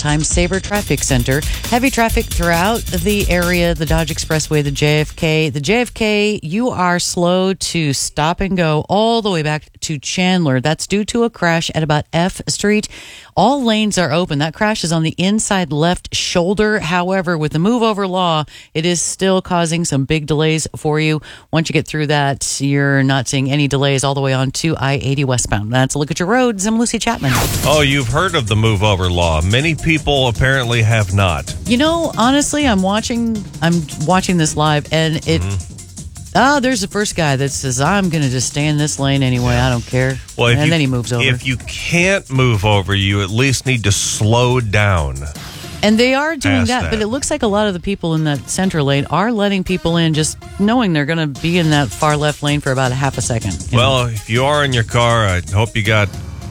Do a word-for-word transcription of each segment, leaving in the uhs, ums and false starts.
Time Saver Traffic Center. Heavy traffic throughout the area, the Dodge Expressway, the J F K. The J F K, you are slow to stop and go all the way back to Chandler. That's due to a crash at about F Street. All lanes are open. That crash is on the inside left shoulder. However, with the move over law, it is still causing some big delays for you. Once you get through that, you're not seeing any delays all the way on to I eighty westbound. That's a look at your roads. I'm Lucy Chapman. Oh, you've heard of the move over law. Many people apparently have not. You know, honestly, I'm watching I'm watching this live, and it mm-hmm. Ah, there's the first guy that says, I'm going to just stay in this lane anyway. I don't care. Well, if and you, then he moves over. If you can't move over, you at least need to slow down. And they are doing that, that, but it looks like a lot of the people in that center lane are letting people in just knowing they're going to be in that far left lane for about a half a second. Well, know? if you are in your car, I hope you got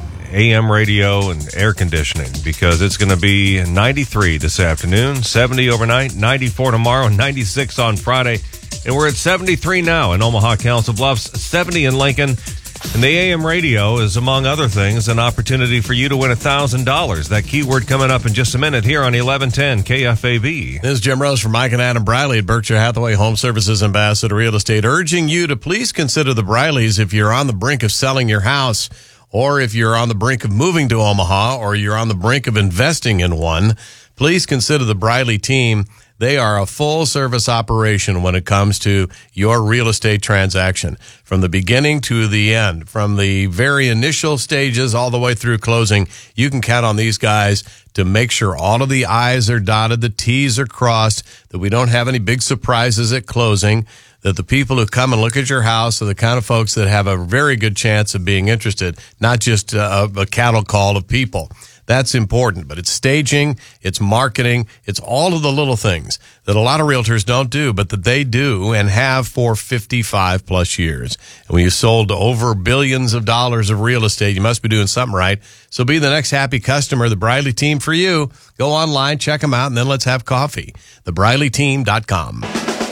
A M radio and air conditioning, because it's going to be ninety-three this afternoon, seventy overnight, ninety-four tomorrow, ninety-six on Friday. And we're at seventy-three now in Omaha, Council Bluffs, seventy in Lincoln. And the A M radio is, among other things, an opportunity for you to win one thousand dollars. That keyword coming up in just a minute here on eleven ten K F A B. This is Jim Rose from Mike and Adam Briley at Berkshire Hathaway Home Services Ambassador Real Estate, urging you to please consider the Brileys if you're on the brink of selling your house, or if you're on the brink of moving to Omaha, or you're on the brink of investing in one. Please consider the Briley team. They are a full-service operation when it comes to your real estate transaction, from the beginning to the end, from the very initial stages all the way through closing. You can count on these guys to make sure all of the I's are dotted, the T's are crossed, that we don't have any big surprises at closing, that the people who come and look at your house are the kind of folks that have a very good chance of being interested, not just a, a cattle call of people. That's important, but it's staging, it's marketing, it's all of the little things that a lot of realtors don't do, but that they do and have for fifty-five plus years. And when you sold over billions of dollars of real estate, you must be doing something right. So be the next happy customer, the Briley team for you. Go online, check them out, and then let's have coffee. the briley team dot com.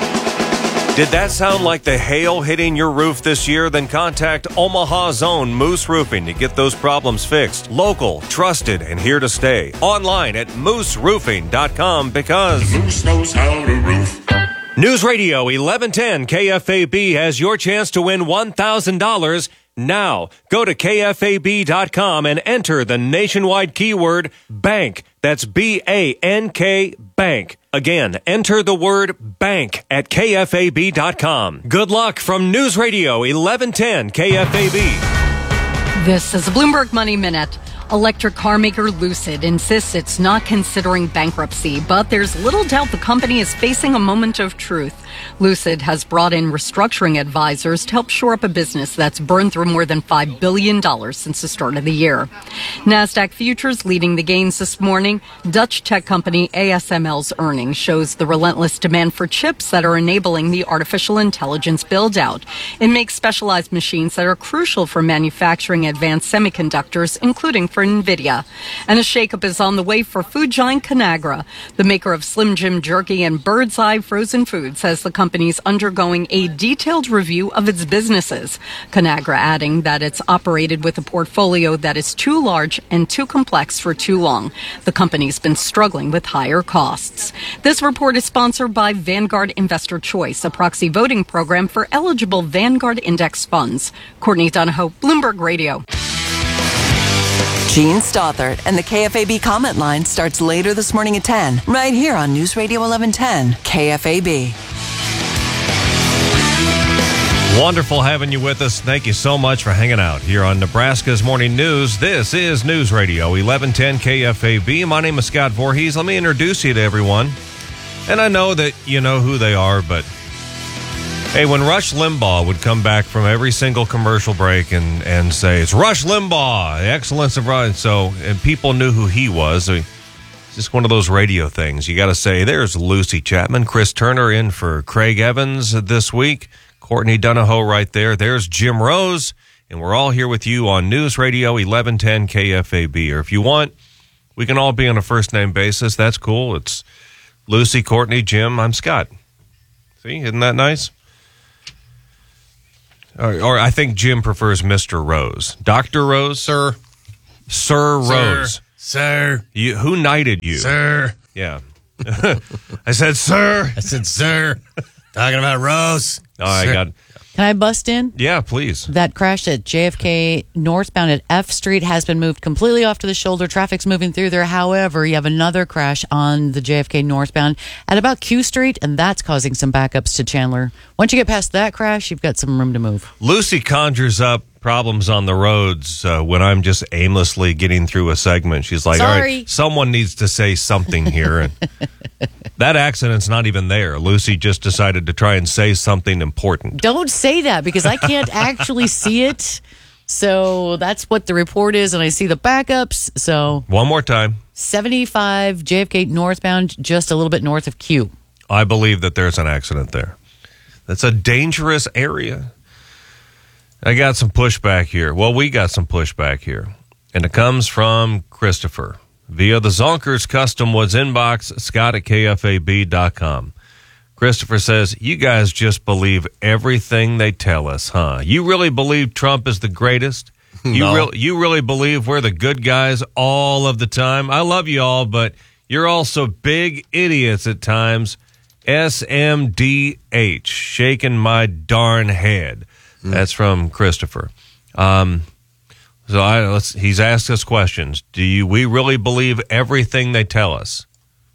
Did that sound like the hail hitting your roof this year? Then contact Omaha's own Moose Roofing to get those problems fixed. Local, trusted, and here to stay. Online at moose roofing dot com, because Moose knows how to roof. News Radio eleven ten K F A B has your chance to win one thousand dollars now. Go to K F A B dot com and enter the nationwide keyword BANK. That's B A N K, BANK. Again, enter the word BANK at K F A B dot com. Good luck from News Radio eleven ten K F A B. This is a Bloomberg Money Minute. Electric car maker Lucid insists it's not considering bankruptcy, but there's little doubt the company is facing a moment of truth. Lucid has brought in restructuring advisors to help shore up a business that's burned through more than five billion dollars since the start of the year. NASDAQ futures leading the gains this morning. Dutch tech company A S M L's earnings shows the relentless demand for chips that are enabling the artificial intelligence build-out. It makes specialized machines that are crucial for manufacturing advanced semiconductors, including for NVIDIA. And a shakeup is on the way for food giant Conagra. The maker of Slim Jim Jerky and Bird's Eye frozen food says the company's undergoing a detailed review of its businesses. Conagra adding that it's operated with a portfolio that is too large and too complex for too long. The company's been struggling with higher costs. This report is sponsored by Vanguard Investor Choice, a proxy voting program for eligible Vanguard index funds. Courtney Donahoe, Bloomberg Radio. Gene Stothert and the K F A B comment line starts later this morning at ten, right here on News Radio eleven ten, K F A B. Wonderful having you with us. Thank you so much for hanging out here on Nebraska's Morning News. This is News Radio eleven ten K F A B. My name is Scott Voorhees. Let me introduce you to everyone. And I know that you know who they are, but hey, when Rush Limbaugh would come back from every single commercial break and, and say, it's Rush Limbaugh, the excellence of Rush. So, and people knew who he was. It's just one of those radio things. You got to say, there's Lucy Chapman, Chris Turner in for Craig Evans this week, Courtney Donahoe right there. There's Jim Rose, and we're all here with you on News Radio eleven ten K F A B. Or if you want, we can all be on a first-name basis. That's cool. It's Lucy, Courtney, Jim. I'm Scott. See, isn't that nice? Or, or I think Jim prefers Mister Rose. Doctor Rose? Sir. Sir Rose. Sir, Sir. You, who knighted you? Sir. Yeah. I said, sir. I said, sir. Talking about Rose. Oh, I Sir. got. Can I bust in? Yeah, please. That crash at J F K northbound at F Street has been moved completely off to the shoulder. Traffic's moving through there. However, you have another crash on the J F K northbound at about Q Street, and that's causing some backups to Chandler. Once you get past that crash, you've got some room to move. Lucy conjures up problems on the roads uh, when I'm just aimlessly getting through a segment. She's like, all Sorry. right, someone needs to say something here. And that accident's not even there. Lucy just decided to try and say something important. Don't say that because I can't actually see it. So that's what the report is, and I see the backups. So One more time. seventy-five J F K northbound, just a little bit north of Q. I believe that there's an accident there. That's a dangerous area. I got some pushback here. Well, we got some pushback here. And it comes from Christopher via the Zonkers Custom Woods inbox, Scott at K F A B dot com. Christopher says, you guys just believe everything they tell us, huh? You really believe Trump is the greatest? You, No. re- you really believe we're the good guys all of the time? I love you all, but you're also big idiots at times. S M D H, shaking my darn head. That's from Christopher. Um, so I, let's, he's asked us questions. Do you, we really believe everything they tell us?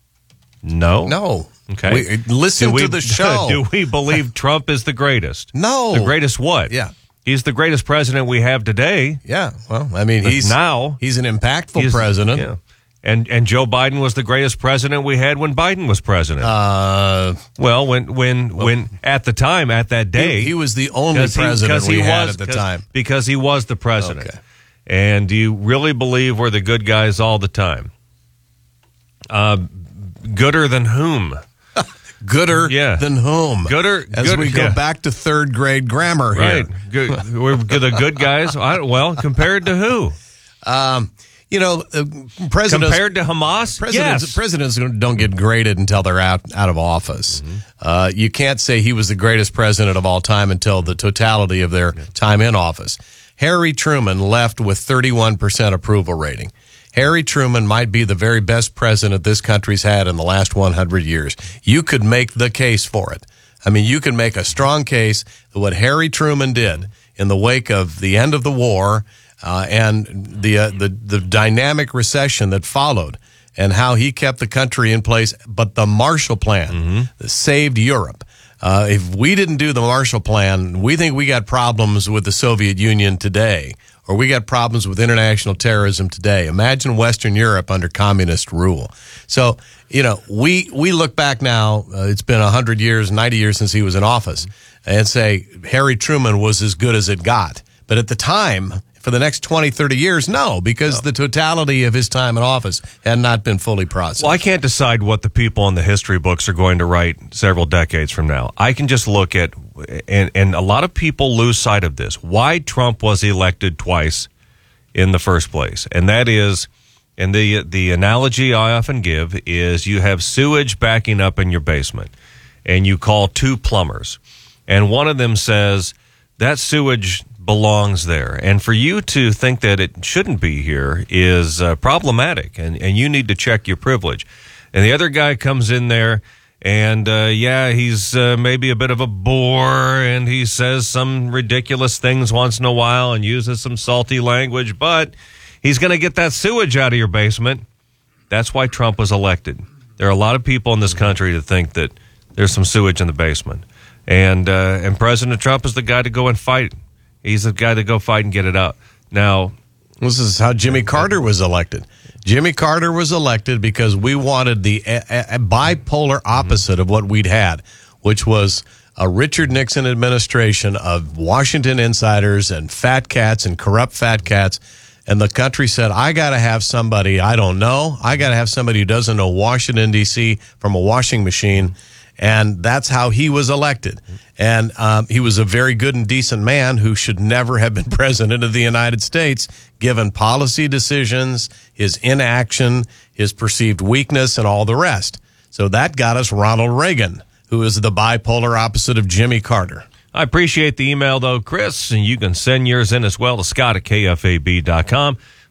No. No. Okay. We, listen Do we- to the show. Do we believe Trump is the greatest? No. The greatest what? Yeah. He's the greatest president we have today. Yeah. Well, I mean, But he's now he's an impactful He's- president. Yeah. And and Joe Biden was the greatest president we had when Biden was president. Uh, well, when when when at the time at that day he, he was the only 'cause he- president 'cause we he had was- at the 'cause- time. because he was the president. Okay. And do you really believe we're the good guys all the time? Uh, gooder than whom? Gooder Yeah. than whom? Gooder- As good- we go yeah. back to third grade grammar Right. here. Good, we're the good guys. I, well, compared to who? Um, you know, uh, presidents. Compared to Hamas? Presidents, Yes. presidents don't get graded until they're out, out of office. Mm-hmm. Uh, you can't say he was the greatest president of all time until the totality of their time in office. Harry Truman left with thirty-one percent approval rating. Harry Truman might be the very best president this country's had in the last one hundred years. You could make the case for it. I mean, you can make a strong case that what Harry Truman did in the wake of the end of the war uh, and the, uh, the the dynamic recession that followed, and how he kept the country in place. But the Marshall Plan Mm-hmm. saved Europe. Uh, if we didn't do the Marshall Plan, we think we got problems with the Soviet Union today, or we got problems with international terrorism today. Imagine Western Europe under communist rule. So, you know, we we look back now, uh, it's been one hundred years, ninety years since he was in office, and say Harry Truman was as good as it got. But at the time, for the next twenty, thirty years, no, because the totality of his time in office had not been fully processed. Well, I can't decide what the people in the history books are going to write several decades from now. I can just look at, and, and a lot of people lose sight of this, why Trump was elected twice in the first place. And that is, and the the analogy I often give is you have sewage backing up in your basement, and you call two plumbers, and one of them says, that sewage belongs there. And for you to think that it shouldn't be here is uh, problematic, and, and you need to check your privilege. And the other guy comes in there, and uh, yeah, he's uh, maybe a bit of a bore, and he says some ridiculous things once in a while and uses some salty language, but he's going to get that sewage out of your basement. That's why Trump was elected. There are a lot of people in this country that think that there's some sewage in the basement. And, uh, and President Trump is the guy to go and fight. He's the guy to go fight and get it out. Now, this is how Jimmy Carter was elected. Jimmy Carter was elected because we wanted the a, a bipolar opposite mm-hmm. of what we'd had, which was a Richard Nixon administration of Washington insiders and fat cats and corrupt fat cats. And the country said, I got to have somebody I don't know. I got to have somebody who doesn't know Washington, D C from a washing machine. And that's how he was elected. And um, he was a very good and decent man who should never have been president of the United States, given policy decisions, his inaction, his perceived weakness, and all the rest. So that got us Ronald Reagan, who is the bipolar opposite of Jimmy Carter. I appreciate the email, though, Chris, and you can send yours in as well to Scott at K F A B dot com.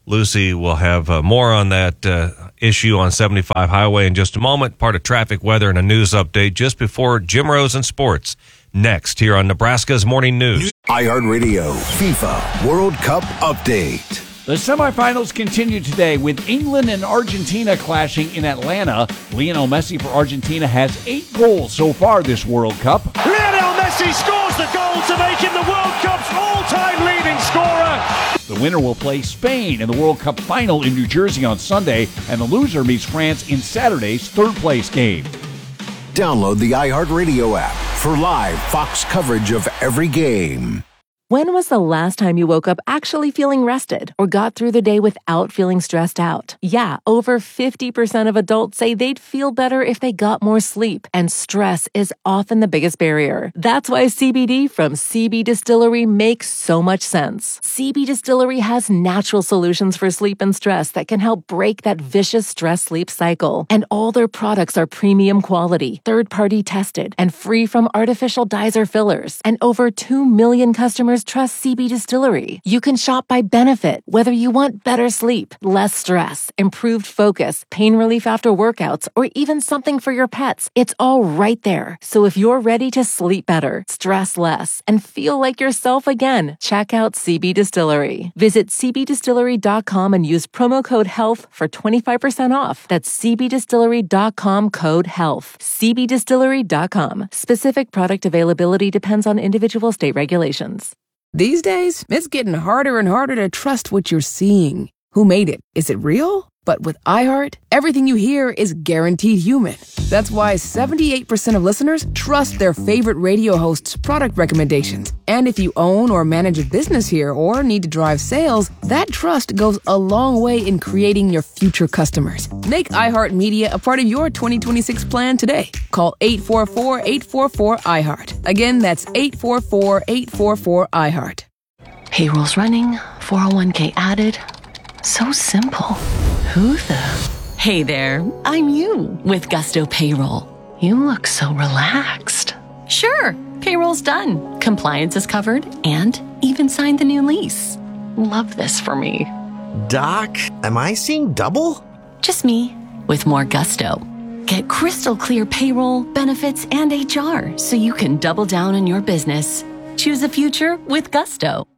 Lucy will have uh, more on that uh, issue on seventy-five Highway in just a moment. Part of traffic, weather, and a news update just before Jim Rose and sports. Next, here on Nebraska's Morning News. iHeartRadio FIFA World Cup Update. The semifinals continue today with England and Argentina clashing in Atlanta. Lionel Messi for Argentina has eight goals so far this World Cup. Lionel Messi scores the goal to make him the World Cup's all-time leading scorer. The winner will play Spain in the World Cup final in New Jersey on Sunday, and the loser meets France in Saturday's third-place game. Download the iHeartRadio app for live Fox coverage of every game. When was the last time you woke up actually feeling rested or got through the day without feeling stressed out? Yeah, over fifty percent of adults say they'd feel better if they got more sleep, and stress is often the biggest barrier. That's why C B D from C B Distillery makes so much sense. C B Distillery has natural solutions for sleep and stress that can help break that vicious stress-sleep cycle. And all their products are premium quality, third-party tested, and free from artificial dyes or fillers. And over two million customers trust C B Distillery. You can shop by benefit, whether you want better sleep, less stress, improved focus, pain relief after workouts, or even something for your pets. It's all right there. So if you're ready to sleep better, stress less, and feel like yourself again, check out C B Distillery. Visit c b distillery dot com and use promo code HEALTH for twenty-five percent off. That's c b distillery dot com code HEALTH. c b distillery dot com. Specific product availability depends on individual state regulations. These days, it's getting harder and harder to trust what you're seeing. Who made it? Is it real? But with iHeart, everything you hear is guaranteed human. That's why seventy-eight percent of listeners trust their favorite radio hosts' product recommendations. And if you own or manage a business here or need to drive sales, that trust goes a long way in creating your future customers. Make iHeartMedia a part of your twenty twenty-six plan today. Call eight four four, eight four four, iHeart. Again, that's eight four four, eight four four, iHeart. Payroll's running, four oh one k added. So simple. Who the? Hey there, I'm you with Gusto Payroll. You look so relaxed. Sure, payroll's done. Compliance is covered and even signed the new lease. Love this for me. Doc, am I seeing double? Just me with more gusto. Get crystal clear payroll, benefits, and H R so you can double down on your business. Choose a future with Gusto.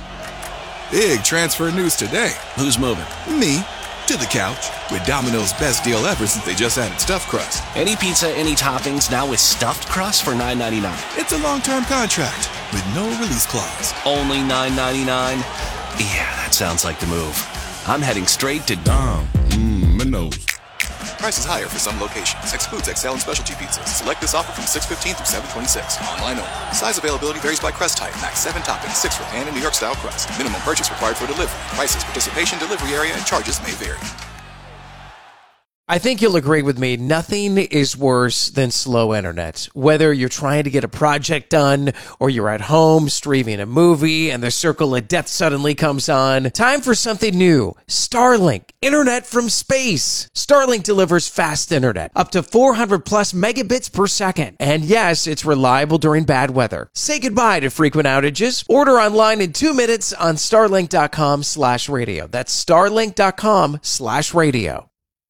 Big transfer news today. Who's moving? Me. To the couch. With Domino's best deal ever since they just added stuffed crust. Any pizza, any toppings, now with stuffed crust for nine ninety-nine. It's a long-term contract with no release clause. Only nine ninety-nine? Yeah, that sounds like the move. I'm heading straight to Dom. Mmm, Minos. Prices higher for some locations. Excludes X L and specialty pizzas. Select this offer from six fifteen through seven twenty-six. Online only. Size availability varies by crust type. Max seven toppings, six for pan and New York style crust. Minimum purchase required for delivery. Prices, participation, delivery area, and charges may vary. I think you'll agree with me. Nothing is worse than slow internet. Whether you're trying to get a project done or you're at home streaming a movie and the circle of death suddenly comes on. Time for something new. Starlink. Internet from space. Starlink delivers fast internet. Up to four hundred plus megabits per second. And yes, it's reliable during bad weather. Say goodbye to frequent outages. Order online in two minutes on starlink.com slash radio. That's starlink.com slash radio.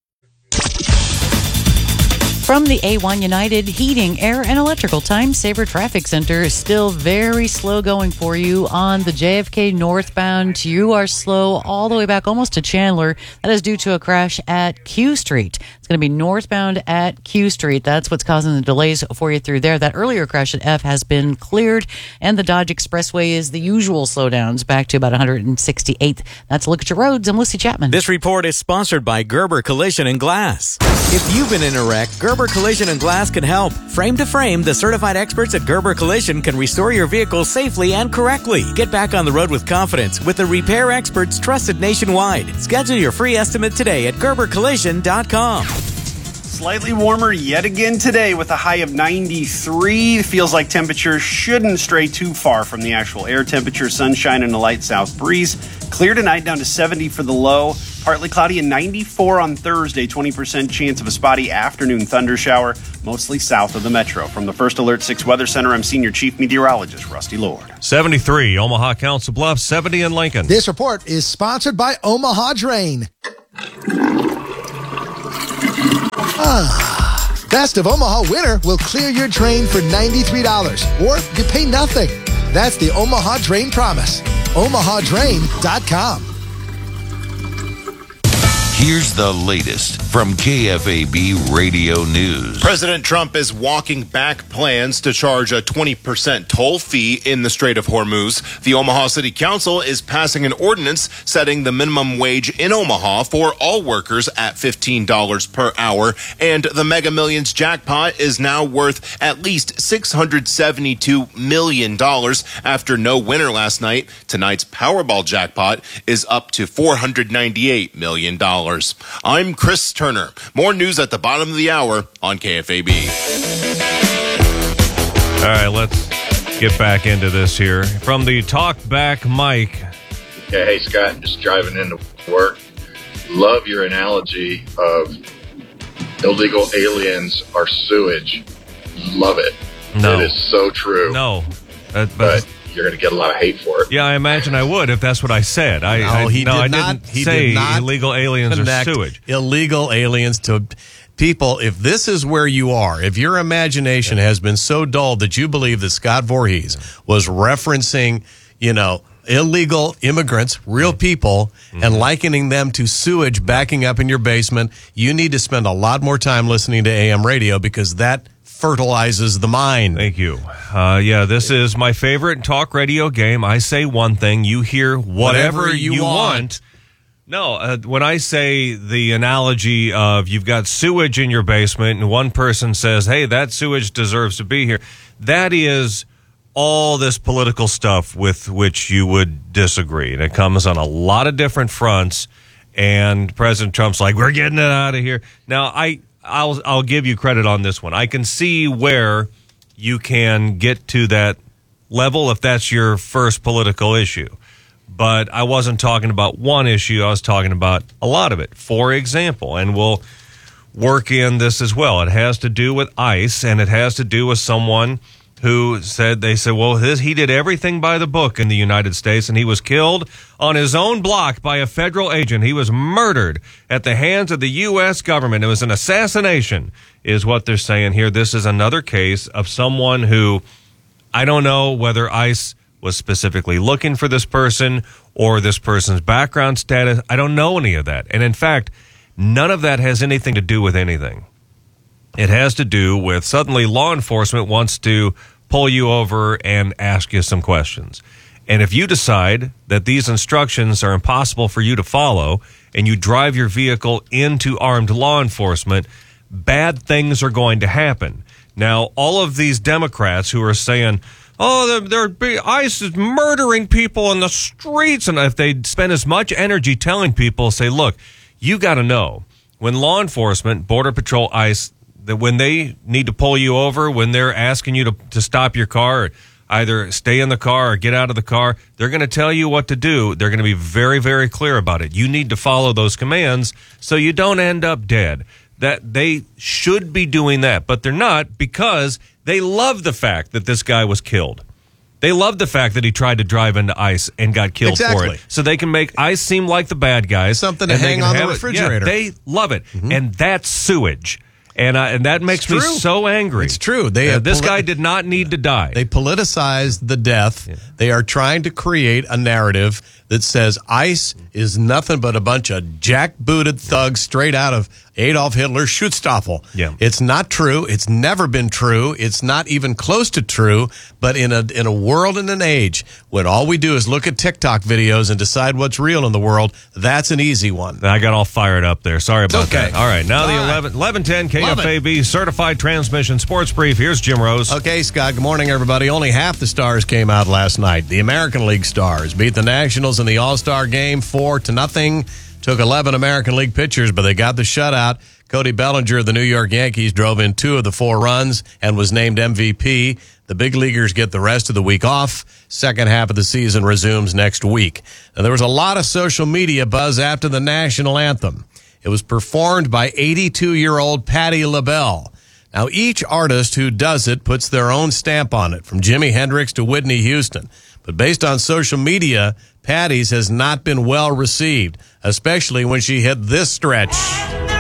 From the A one United Heating, Air, and Electrical Time Saver Traffic Center, still very slow going for you on the J F K northbound. You are slow all the way back almost to Chandler. That is due to a crash at Q Street. It's going to be northbound at Q Street. That's what's causing the delays for you through there. That earlier crash at F has been cleared, and the Dodge Expressway is the usual slowdowns back to about one hundred sixty-eighth. That's a look at your roads. I'm Lucy Chapman. This report is sponsored by Gerber Collision and Glass. If you've been in a wreck, Gerber Collision and Glass can help. Frame to frame, the certified experts at Gerber Collision can restore your vehicle safely and correctly. Get back on the road with confidence with the repair experts trusted nationwide. Schedule your free estimate today at gerber collision dot com. Slightly warmer yet again today with a high of ninety-three. Feels like temperatures shouldn't stray too far from the actual air temperature. Sunshine and a light south breeze. Clear tonight down to seventy for the low. Partly cloudy and ninety-four on Thursday. twenty percent chance of a spotty afternoon thunder shower, mostly south of the metro. From the First Alert six Weather Center, I'm Senior Chief Meteorologist Rusty Lord. seventy-three, Omaha, Council Bluffs, seventy in Lincoln. This report is sponsored by Omaha Drain. Ah, Best of Omaha winter will clear your drain for ninety-three dollars, or you pay nothing. That's the Omaha Drain promise. omaha drain dot com. Here's the latest from K F A B Radio News. President Trump is walking back plans to charge a twenty percent toll fee in the Strait of Hormuz. The Omaha City Council is passing an ordinance setting the minimum wage in Omaha for all workers at fifteen dollars per hour. And the Mega Millions jackpot is now worth at least six hundred seventy-two million dollars after no winner last night. Tonight's Powerball jackpot is up to four hundred ninety-eight million dollars. I'm Chris Turner. More news at the bottom of the hour on K F A B. All right, let's get back into this here. From the Talk Back mic. Yeah, hey, Scott, just driving into work. Love your analogy of illegal aliens are sewage. Love it. No. It is so true. No. That, but, but you're going to get a lot of hate for it. Yeah, I imagine I would if that's what I said. I, No, I, he no, did I not. didn't He say did not illegal aliens are connect sewage. Illegal aliens to people. If this is where you are, if your imagination has been so dulled that you believe that Scott Voorhees was referencing, you know, illegal immigrants, real people, Mm-hmm. and likening them to sewage backing up in your basement, you need to spend a lot more time listening to A M radio, because that fertilizes the mind. Thank you. Uh, yeah, this is my favorite talk radio game. I say one thing, you hear whatever, Whatever you you want. want. No, uh, when I say the analogy of you've got sewage in your basement and one person says, hey, that sewage deserves to be here, that is all this political stuff with which you would disagree. And it comes on a lot of different fronts. And President Trump's like, we're getting it out of here. Now, I, I'll, I'll give you credit on this one. I can see where you can get to that level if that's your first political issue. But I wasn't talking about one issue. I was talking about a lot of it. For example, and we'll work in this as well, it has to do with ICE, and it has to do with someone who said, they said, well, his, he did everything by the book in the United States, and he was killed on his own block by a federal agent. He was murdered at the hands of the U S government. It was an assassination, is what they're saying here. This is another case of someone who, I don't know whether ICE was specifically looking for this person or this person's background status. I don't know any of that. And in fact, none of that has anything to do with anything. It has to do with suddenly law enforcement wants to pull you over and ask you some questions. And if you decide that these instructions are impossible for you to follow and you drive your vehicle into armed law enforcement, bad things are going to happen. Now, all of these Democrats who are saying, oh, they're, they're, ICE is murdering people in the streets. And if they spend as much energy telling people, say, look, you got to know, when law enforcement, Border Patrol, ICE, that when they need to pull you over, when they're asking you to, to stop your car, or either stay in the car or get out of the car, they're going to tell you what to do. They're going to be very, very clear about it. You need to follow those commands so you don't end up dead. That they should be doing that, but they're not, because they love the fact that this guy was killed. They love the fact that he tried to drive into ICE and got killed Exactly. for it. So they can make ICE seem like the bad guys. Something to and they hang can on the have it. refrigerator. Yeah, they love it. Mm-hmm. And that's sewage. And uh, and that makes me so angry. It's true. They uh, have this poli- guy did not need to die. They politicized the death. Yeah. They are trying to create a narrative that says ICE is nothing but a bunch of jackbooted thugs straight out of Adolf Hitler's Schutzstaffel. Yeah. It's not true. It's never been true. It's not even close to true. But in a in a world and an age when all we do is look at TikTok videos and decide what's real in the world, that's an easy one. I got all fired up there. Sorry about okay. that. All right, now all the right. eleven, eleven ten K F A B Certified Transmission Sports Brief. Here's Jim Rose. Okay, Scott, good morning, everybody. Only half the stars came out last night. The American League Stars beat the Nationals in the All-Star game four to nothing. took eleven American League pitchers, but they got the shutout. Cody Bellinger of the New York Yankees drove in two of the four runs and was named M V P. The big leaguers get the rest of the week off. Second half of the season resumes next week. Now, there was a lot of social media buzz after the national anthem. It was performed by eighty-two-year-old Patti LaBelle. Now, each artist who does it puts their own stamp on it, from Jimi Hendrix to Whitney Houston. But based on social media, Patti's has not been well received, especially when she hit this stretch.